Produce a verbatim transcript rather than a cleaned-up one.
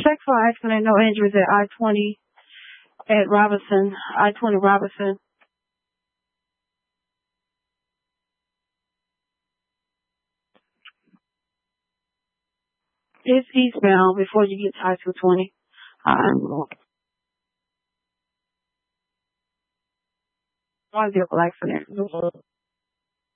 Check for accident, no injuries at I twenty at Robinson, I twenty Robinson. It's eastbound before you get to I two twenty. Um, one vehicle accident.